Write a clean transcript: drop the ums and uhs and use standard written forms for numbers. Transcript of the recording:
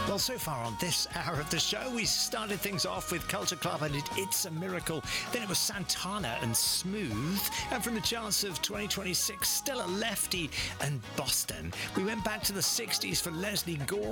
Well, so far on this hour of the show, we started things off with Culture Club and It's a Miracle. Then it was Santana and Smooth. And from the charts of 2026, Stella Lefty and Boston. We went back to the 60s for Leslie Gore.